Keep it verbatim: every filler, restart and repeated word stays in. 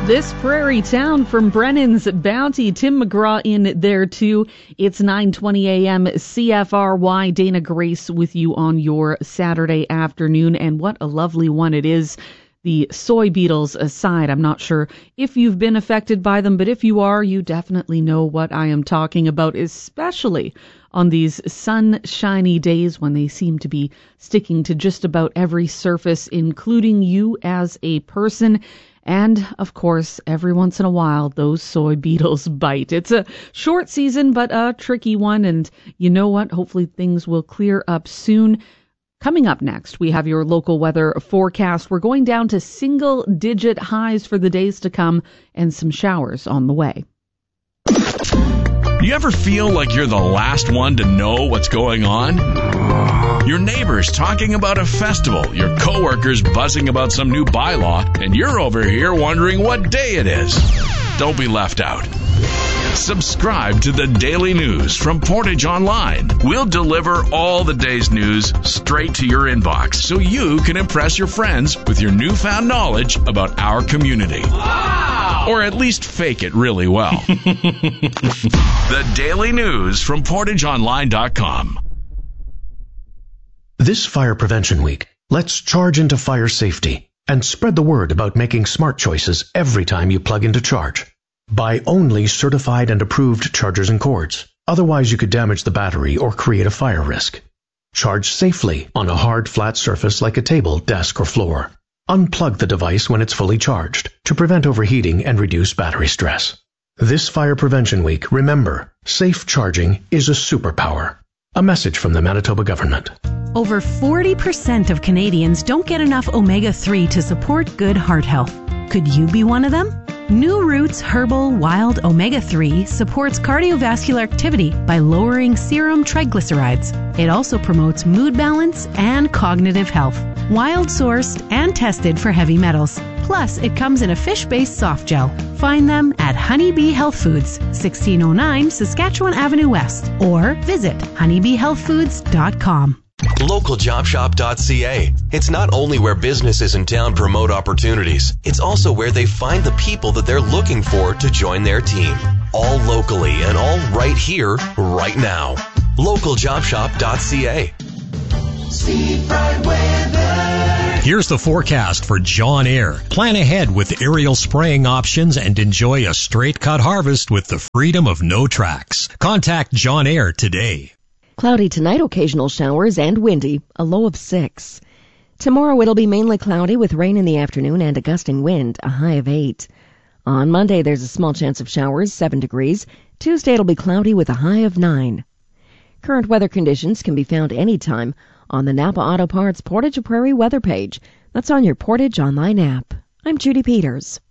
This prairie town from Brennan's Bounty. Tim McGraw in there too. It's nine twenty a.m. C F R Y. Dana Grace with you on your Saturday afternoon. And what a lovely one it is. The soy beetles aside, I'm not sure if you've been affected by them, but if you are, you definitely know what I am talking about, especially on these sunshiny days when they seem to be sticking to just about every surface, including you as a person. And, of course, every once in a while, those soy beetles bite. It's a short season, but a tricky one. And you know what? Hopefully things will clear up soon. Coming up next, we have your local weather forecast. We're going down to single-digit highs for the days to come and some showers on the way. You ever feel like you're the last one to know what's going on? Your neighbors talking about a festival, your coworkers buzzing about some new bylaw, and you're over here wondering what day it is. Don't be left out. Subscribe to the Daily News from Portage Online. We'll deliver all the day's news straight to your inbox so you can impress your friends with your newfound knowledge about our community. Wow! Or at least fake it really well. The Daily News from portage online dot com. This Fire Prevention Week, let's charge into fire safety and spread the word about making smart choices every time you plug into charge. Buy only certified and approved chargers and cords. Otherwise, you could damage the battery or create a fire risk. Charge safely on a hard, flat surface like a table, desk, or floor. Unplug the device when it's fully charged to prevent overheating and reduce battery stress. This Fire Prevention Week, remember, safe charging is a superpower. A message from the Manitoba government. Over forty percent of Canadians don't get enough omega three to support good heart health. Could you be one of them? New Roots Herbal Wild Omega three supports cardiovascular activity by lowering serum triglycerides. It also promotes mood balance and cognitive health. Wild sourced and tested for heavy metals. Plus, it comes in a fish-based soft gel. Find them at Honeybee Health Foods, sixteen oh nine Saskatchewan Avenue West, or visit honeybee health foods dot com. local job shop dot c a. It's not only where businesses in town promote opportunities, it's also where they find the people that they're looking for to join their team. All locally and all right here, right now. local job shop dot c a. Steve Bright Weather. Here's the forecast for John Eyre. Plan ahead with aerial spraying options and enjoy a straight cut harvest with the freedom of no tracks. Contact John Eyre today. Cloudy tonight, occasional showers and windy, a low of six. Tomorrow it'll be mainly cloudy with rain in the afternoon and a gusting wind, a high of eight. On Monday there's a small chance of showers, seven degrees. Tuesday it'll be cloudy with a high of nine. Current weather conditions can be found anytime on the Napa Auto Parts Portage Prairie weather page. That's on your Portage Online app. I'm Judy Peters.